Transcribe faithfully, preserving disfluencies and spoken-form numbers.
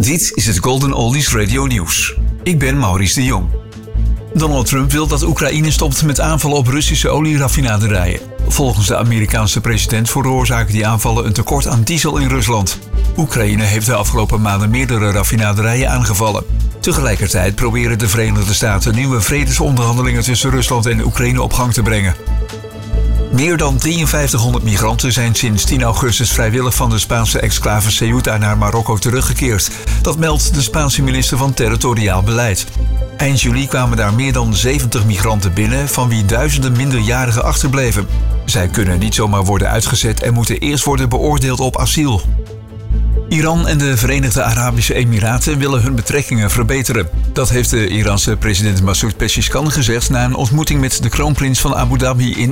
Dit is het Golden Oldies Radio Nieuws. Ik ben Maurice de Jong. Donald Trump wil dat Oekraïne stopt met aanvallen op Russische olieraffinaderijen. Volgens de Amerikaanse president veroorzaken die aanvallen een tekort aan diesel in Rusland. Oekraïne heeft de afgelopen maanden meerdere raffinaderijen aangevallen. Tegelijkertijd proberen de Verenigde Staten nieuwe vredesonderhandelingen tussen Rusland en Oekraïne op gang te brengen. Meer dan drieënvijftighonderd migranten zijn sinds tien augustus vrijwillig van de Spaanse exclave Ceuta naar Marokko teruggekeerd. Dat meldt de Spaanse minister van Territoriaal Beleid. Eind juli kwamen daar meer dan zeventig migranten binnen, van wie duizenden minderjarigen achterbleven. Zij kunnen niet zomaar worden uitgezet en moeten eerst worden beoordeeld op asiel. Iran en de Verenigde Arabische Emiraten willen hun betrekkingen verbeteren. Dat heeft de Iraanse president Masoud Pezeshkian gezegd na een ontmoeting met de kroonprins van Abu Dhabi in